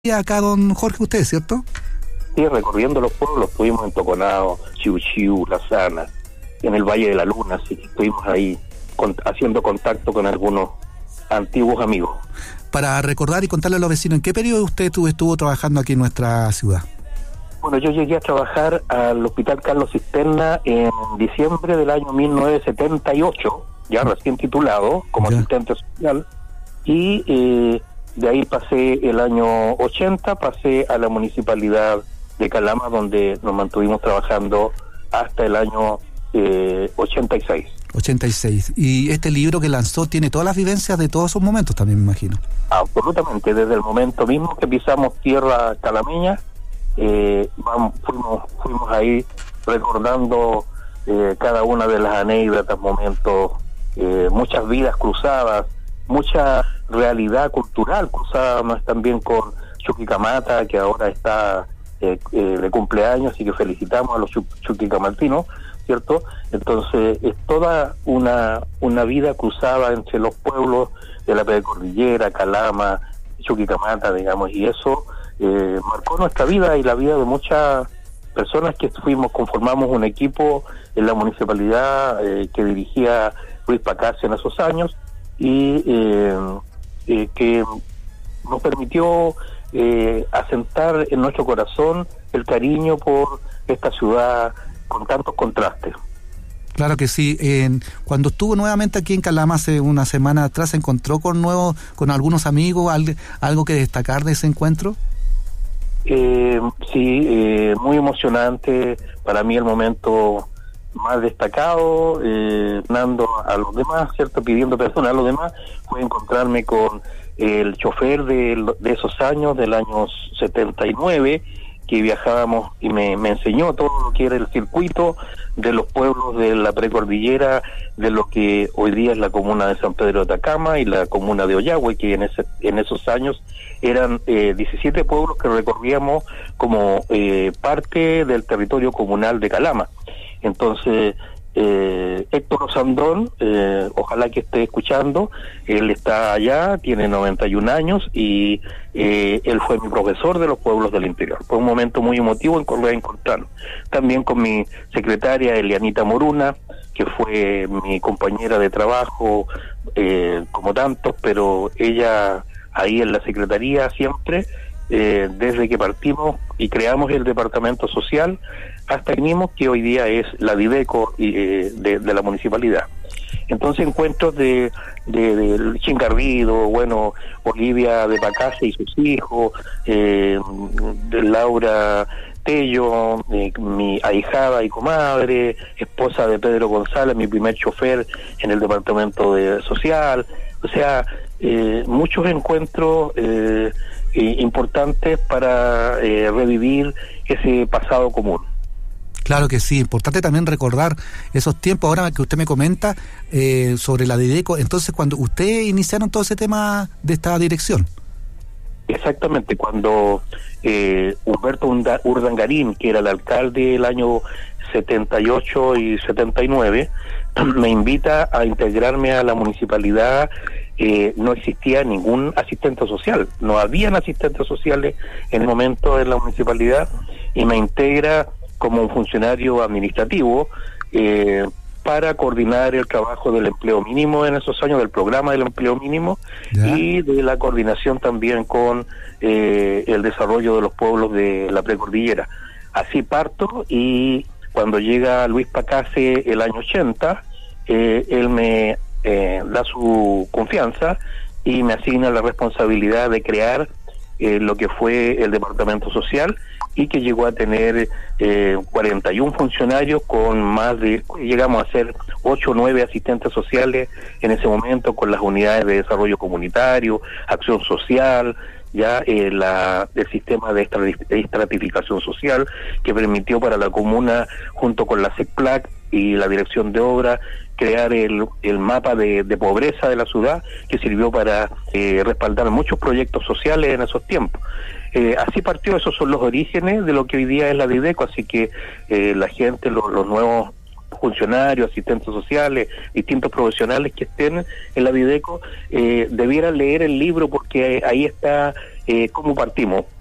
acá, don Jorge, usted, ¿cierto? Sí, recorriendo los pueblos, estuvimos en Toconao, Chiu, La Sana, en el Valle de la Luna, así que estuvimos ahí haciendo contacto con algunos antiguos amigos. Para recordar y contarle a los vecinos, ¿en qué periodo usted estuvo trabajando aquí en nuestra ciudad? Bueno, yo llegué a trabajar al Hospital Carlos Cisterna en diciembre del año 1978, ya recién titulado como asistente social, y de ahí pasé el año 80, pasé a la municipalidad de Calama, donde nos mantuvimos trabajando hasta el año 86. 86. Y este libro que lanzó tiene todas las vivencias de todos esos momentos también, me imagino. Absolutamente, desde el momento mismo que pisamos tierra calameña, fuimos ahí recordando cada una de las anécdotas, momentos, muchas vidas cruzadas, mucha realidad cultural cruzada más también con Chuquicamata, que ahora está de cumpleaños, y que felicitamos a los chuquicamaltinos, ¿cierto? Entonces es toda una vida cruzada entre los pueblos de la Precordillera, Calama, Chuquicamata, digamos, y eso marcó nuestra vida y la vida de muchas personas que conformamos un equipo en la municipalidad que dirigía Luis Pacase en esos años, y que nos permitió asentar en nuestro corazón el cariño por esta ciudad con tantos contrastes. Claro que sí. Cuando estuvo nuevamente aquí en Calama hace una semana atrás, ¿se encontró con algunos amigos? ¿Algo que destacar de ese encuentro? Sí, muy emocionante. Para mí el momento más destacado, dando a los demás, ¿cierto? Pidiendo perdón a los demás, fue encontrarme con el chofer de esos años, del año 79, que viajábamos y me enseñó todo lo que era el circuito de los pueblos de la Precordillera, de lo que hoy día es la comuna de San Pedro de Atacama y la comuna de Ollagüe, que en esos años eran 17 pueblos que recorríamos como parte del territorio comunal de Calama. Entonces, Héctor Osandón, ojalá que esté escuchando, él está allá, tiene 91 años y él fue mi profesor de los pueblos del interior. Fue un momento muy emotivo en encontrarnos. También con mi secretaria Elianita Moruna, que fue mi compañera de trabajo, como tantos, pero ella ahí en la secretaría siempre, desde que partimos y creamos el departamento social hasta el mismo que hoy día es la Dideco de la municipalidad. Entonces encuentros de Chingarrido, bueno, Olivia de Pacase y sus hijos, de Laura Tello, mi ahijada y comadre, esposa de Pedro González, mi primer chofer en el departamento social, o sea, muchos encuentros importantes para revivir ese pasado común. Claro que sí, importante también recordar esos tiempos. Ahora que usted me comenta sobre la Dideco, entonces cuando ustedes iniciaron todo ese tema de esta dirección. Exactamente, cuando Humberto Urdangarín, que era el alcalde del año 78 y 79, me invita a integrarme a la municipalidad. No existía ningún asistente social, no habían asistentes sociales en el momento en la municipalidad, y me integra como un funcionario administrativo para coordinar el trabajo del empleo mínimo en esos años, del programa del empleo mínimo, y de la coordinación también con el desarrollo de los pueblos de la Precordillera. Así parto, y cuando llega Luis Pacase el año 80, él me da su confianza y me asigna la responsabilidad de crear lo que fue el departamento social, y que llegó a tener 41 funcionarios con llegamos a ser 8 o 9 asistentes sociales en ese momento, con las unidades de desarrollo comunitario, acción social, ya el sistema de estratificación social que permitió para la comuna, junto con la CECPLAC y la Dirección de Obra, crear el mapa de pobreza de la ciudad, que sirvió para respaldar muchos proyectos sociales en esos tiempos. Así partió, esos son los orígenes de lo que hoy día es la Dideco, así que la gente, los nuevos funcionarios, asistentes sociales, distintos profesionales que estén en la Dideco, debieran leer el libro, porque ahí está cómo partimos.